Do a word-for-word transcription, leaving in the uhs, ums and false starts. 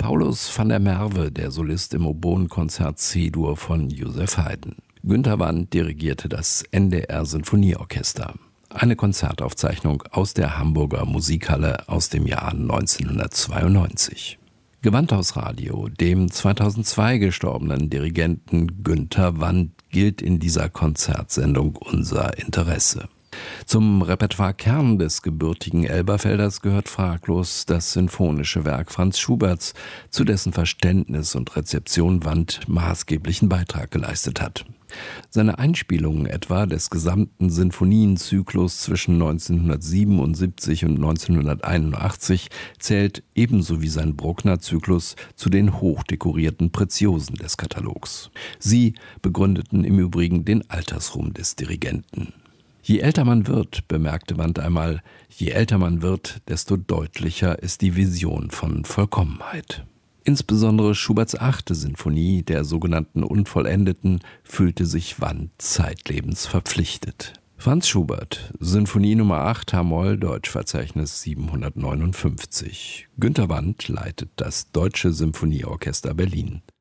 Paulus van der Merwe, der Solist im Oboenkonzert C-Dur von Joseph Haydn. Günter Wandt dirigierte das N D R-Sinfonieorchester. Eine Konzertaufzeichnung aus der Hamburger Musikhalle aus dem Jahr neunzehnhundertzweiundneunzig. Gewandhausradio, dem zweitausendzwei gestorbenen Dirigenten Günter Wandt, gilt in dieser Konzertsendung unser Interesse. Zum Repertoirekern des gebürtigen Elberfelders gehört fraglos das sinfonische Werk Franz Schuberts, zu dessen Verständnis und Rezeption Wandt maßgeblichen Beitrag geleistet hat. Seine Einspielungen etwa des gesamten Sinfonienzyklus zwischen neunzehnhundertsiebenundsiebzig und neunzehnhunderteinundachtzig zählt ebenso wie sein Bruckner-Zyklus zu den hochdekorierten Preziosen des Katalogs. Sie begründeten im Übrigen den Altersruhm des Dirigenten. Je älter man wird, bemerkte Wandt einmal, je älter man wird, desto deutlicher ist die Vision von Vollkommenheit. Insbesondere Schuberts achte Sinfonie, der sogenannten Unvollendeten, fühlte sich Wandt zeitlebens verpflichtet. Franz Schubert, Sinfonie Nummer acht, H-Moll, Deutschverzeichnis siebenhundertneunundfünfzig. Günter Wandt leitet das Deutsche Symphonieorchester Berlin.